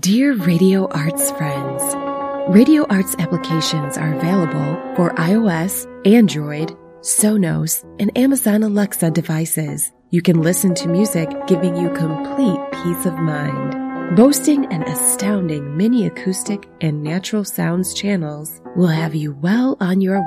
Dear Radio Arts friends, Radio Arts applications are available for iOS, Android, Sonos, and Amazon Alexa devices. You can listen to music giving you complete peace of mind. Boasting an astounding mini acoustic and natural sounds channels will have you well on your